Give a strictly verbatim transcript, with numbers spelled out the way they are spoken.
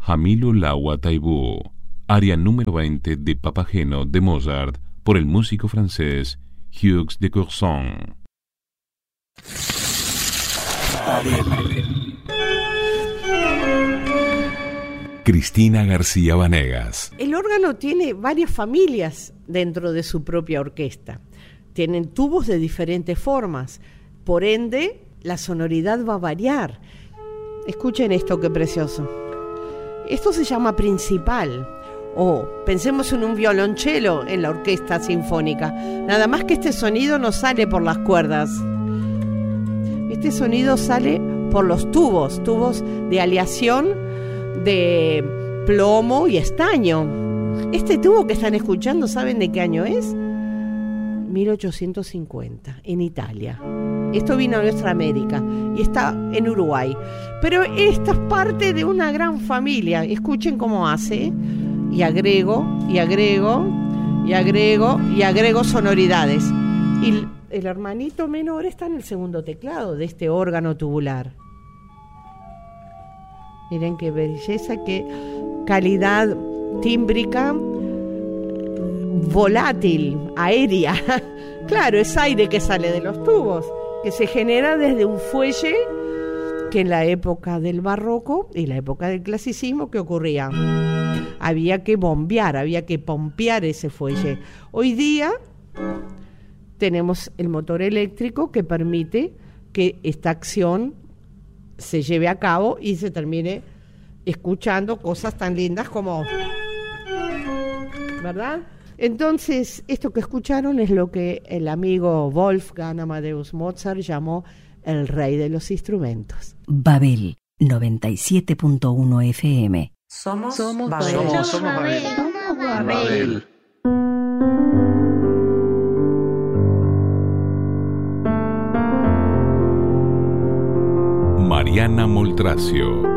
Jamilu Lawa Taibú, aria número veinte de Papageno de Mozart por el músico francés Hugues de Courson. Cristina García Vanegas. El órgano tiene varias familias dentro de su propia orquesta. Tienen tubos de diferentes formas. Por ende, la sonoridad va a variar. Escuchen esto, qué precioso. Esto se llama principal. O pensemos en un violonchelo en la orquesta sinfónica. Nada más que este sonido no sale por las cuerdas. Este sonido sale por los tubos, tubos de aleación de plomo y estaño. Este tubo que están escuchando, ¿saben de qué año es? mil ochocientos cincuenta, en Italia. Esto vino a nuestra América y está en Uruguay. Pero esta es parte de una gran familia. Escuchen cómo hace. Y agrego, y agrego, y agrego, y agrego sonoridades. Y el hermanito menor está en el segundo teclado de este órgano tubular. Miren qué belleza, qué calidad tímbrica, volátil, aérea. Claro, es aire que sale de los tubos, que se genera desde un fuelle que en la época del barroco y la época del clasicismo, ¿qué ocurría? Había que bombear, había que pompear ese fuelle. Hoy día tenemos el motor eléctrico que permite que esta acción se lleve a cabo y se termine escuchando cosas tan lindas como, ¿verdad? Entonces, esto que escucharon es lo que el amigo Wolfgang Amadeus Mozart llamó el rey de los instrumentos. Babel noventa y siete punto uno F M. Somos, Somos Babel. Babel. Somos, Somos Babel. Babel. Somos Babel. Mariana Moltracio.